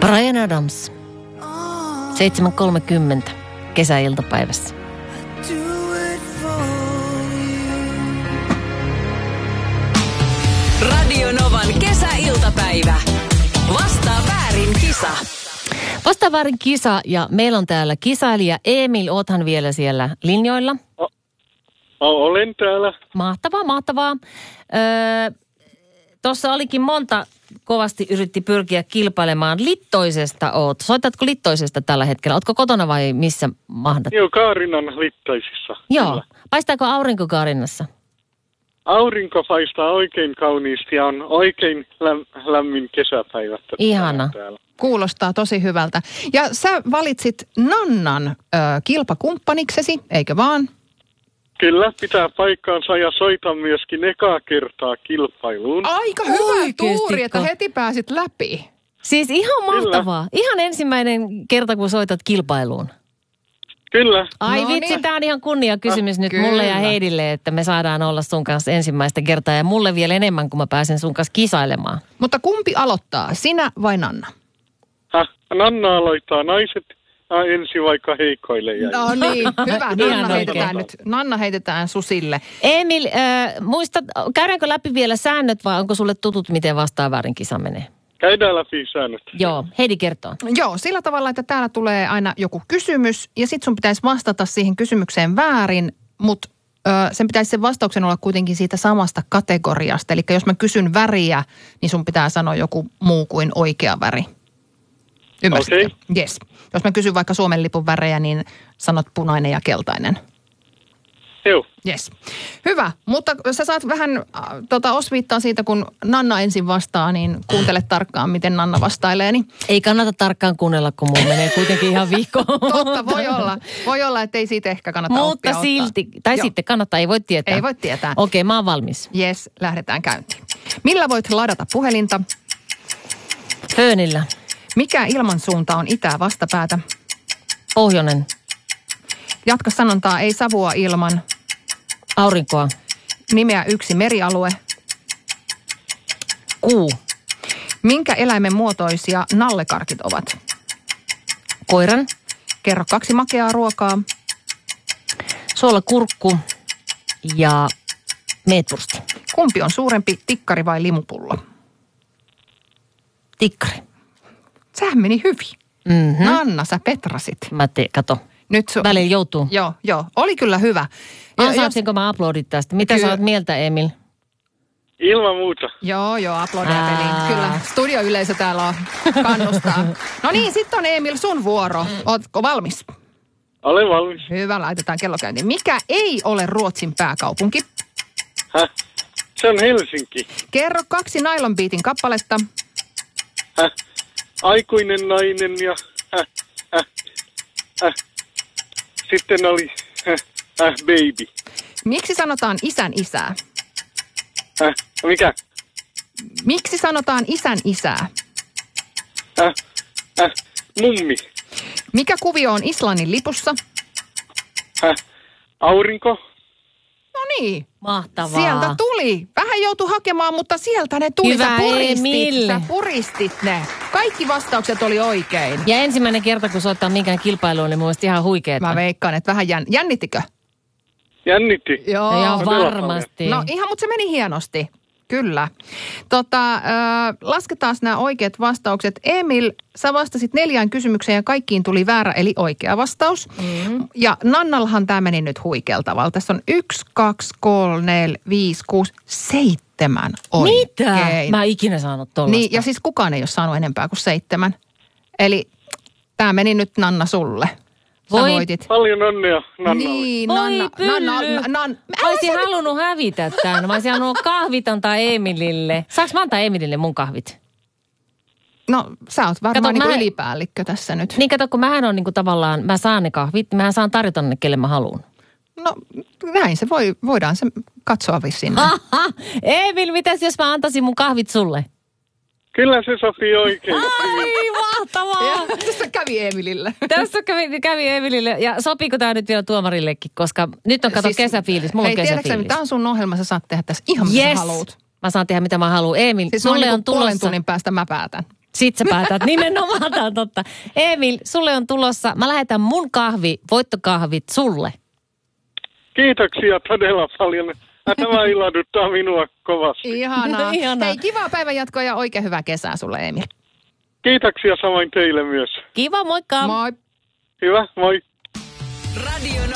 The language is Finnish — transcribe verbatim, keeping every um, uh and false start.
Bryan Adams. seitsemän kolmekymmentä kesäiltapäivässä. Radio Novan kesäiltapäivä. Vastaa väärin kisa. Vastaa väärin kisa ja meillä on täällä kisailija Emil. Oothan vielä siellä linjoilla? O- olen täällä. Mahtavaa, mahtavaa. Öö, Tuossa olikin monta kovasti yritti pyrkiä kilpailemaan. Littoisesta oot. Soitatko Littoisesta tällä hetkellä? Ootko kotona vai missä mahdat? Joo, Kaarinan Littoisissa. Joo. Kyllä. Paistaako aurinko Kaarinassa? Aurinko paistaa oikein kauniisti ja on oikein läm- lämmin kesäpäivä. Ihana. Täällä. Kuulostaa tosi hyvältä. Ja sä valitsit Nannan ö, kilpakumppaniksesi, eikö vaan? Kyllä, pitää paikkaansa ja soitan myöskin ekaa kertaa kilpailuun. Aika hyvä Oikeestikö? tuuri, että heti pääsit läpi. Siis ihan mahtavaa. Kyllä. Ihan ensimmäinen kerta, kun soitat kilpailuun. Kyllä. Ai No vitsi, niin. tämä on ihan kunnia kysymys Ah, nyt kyllä. mulle ja Heidille, että me saadaan olla sun kanssa ensimmäistä kertaa. Ja mulle vielä enemmän, kun mä pääsen sun kanssa kisailemaan. Mutta kumpi aloittaa, sinä vai Nanna? Häh, Nanna aloittaa naiset ja ensi vaikka heikoille jäi. No niin, hyvä. Ihan Nanna heitetään oikein. nyt. Nanna heitetään Susille. Emil, äh, muistat, käydäänkö läpi vielä säännöt vai onko sulle tutut, miten vastaa väärin kisa menee? Käydään läpi säännöt. Joo, Heidi kertoo. Joo, sillä tavalla, että täällä tulee aina joku kysymys ja sit sun pitäisi vastata siihen kysymykseen väärin, mutta ö, sen pitäisi sen vastauksen olla kuitenkin siitä samasta kategoriasta. Eli jos mä kysyn väriä, niin sun pitää sanoa joku muu kuin oikea väri. Ymmärsitkö? Okei. Yes. Jos mä kysyn vaikka Suomen lipun värejä, niin sanot punainen ja keltainen. Joo. Yes. Hyvä, mutta sä saat vähän äh, tota, osviittaa siitä, kun Nanna ensin vastaa, niin kuuntele tarkkaan, miten Nanna vastailee. Niin Ei kannata tarkkaan kuunnella, kun mulla menee kuitenkin ihan viikko. totta, voi olla. Voi olla, että ei siitä ehkä kannata oppia Mutta silti, ottaa. tai Joo. sitten kannattaa, ei voi tietää. Ei voi tietää. Okei, mä oon valmis. Yes, lähdetään käyntiin. Millä voit ladata puhelinta? Föönillä, Mikä ilmansuunta on itää vastapäätä? pohjoinen, Jatka sanontaa ei savua ilman. aurinkoa, Nimeä yksi merialue. kuu, Minkä eläimen muotoisia nallekarkit ovat? koiran, Kerro kaksi makeaa ruokaa. suolakurkku ja meetwursti. Kumpi on suurempi, tikkari vai limupullo? Tikkari. Sehän meni hyvin. Mhm. Nanna, sä petrasit. Mä te, kato. Nyt su- Välillä joutuu. Joo, joo. Oli kyllä hyvä. Ja- ja- Ansaatsinko mä aplodit tästä? Mitä Kyllä. sä oot mieltä, Emil? Ilman muuta. Joo, joo, aplodeja Aa. peliin. Kyllä, studioyleisö täällä on kannustaa. No niin, sitten on Emil sun vuoro. Ootko valmis? Olen valmis. Hyvä, laitetaan kello käyntiin. Mikä ei ole Ruotsin pääkaupunki? Häh? Se on Helsinki. Kerro kaksi Nylon Beatin kappaletta. Häh? Aikuinen nainen ja häh, häh, häh. Sitten oli häh, häh, baby. Miksi sanotaan isän isää? Häh, mikä? Miksi sanotaan isän isää? Häh, häh, mummi. Mikä kuvio on Islannin lipussa? Häh, aurinko. No niin, Mahtavaa. sieltä tuli. Vähän joutui hakemaan, mutta sieltä ne tuli. Hyvä, sä puristit, Emil. sä puristit ne. Kaikki vastaukset oli oikein. Ja ensimmäinen kerta, kun soittaa minkään kilpailuun, niin mun mielestä ihan huikeeta. Mä veikkaan, että vähän jän... jännittikö? Jännitti. Joo. Ihan Todella varmasti. No ihan, mutta se meni hienosti. Kyllä. Tota, äh, lasketaan nämä oikeat vastaukset. Emil, sä vastasit neljään kysymykseen ja kaikkiin tuli väärä eli oikea vastaus. Mm-hmm. Ja Nannallahan tämä meni nyt huikealla tavalla. Tässä on yksi, kaksi, kolme, neljä, viisi, kuusi, seitsemän oikein. Mitä? Mä en ikinä saanut tollaista. Niin, ja siis kukaan ei ole saanut enempää kuin seitsemän. Eli tämä meni nyt Nanna sulle. Sä Voi voitit. Paljon onnea Nannalle. Niin, Voi Nanna. pylly. Nanna, Nanna. Mä olisin halunnut hävitä tämän. Mä olisin halunnut kahvit antaa Emilille. Saanko mä antaa Emilille mun kahvit? No, sä oot varmaan Kato, niin mä- ylipäällikkö tässä nyt. Niin kato, kun mähän on niin kuin tavallaan, mä saan ne kahvit, niin mähän saan tarjota ne, kelle mä haluan. No, näin se voi, voidaan se katsoa vissiin. Aha! Emil, mitäs jos mä antaisin mun kahvit sulle? Kyllä se sopii oikein. Ai, mahtavaa! Ja tässä kävi Emilille. Tässä kävi, kävi Emilille. Ja sopiiko tämä nyt vielä tuomarillekin? Koska nyt on, kato, siis, kesäfiilis. Mulla hei, on tiedätkö, kesäfiilis. tämä on sun ohjelma, sä saat tehdä tässä ihan mitä Yes! sä haluat. Mä saan tehdä mitä mä haluan. Emil, Siis sulle noin on niin puolen tulossa... tunnin päästä mä päätän. Sit sä päätät nimenomaan, tää on totta. Emil, sulle on tulossa, mä lähetän mun kahvi, voittokahvit sulle. Kiitoksia todella paljon. Tämä ilahduttaa minua kovasti. Ihanaa. Ihanaa. Hei, kivaa päivänjatkoa ja oikein hyvää kesää sulle, Emil. Kiitoksia samoin teille myös. Kiva, moikka. Moi. Hyvä, moi. Radio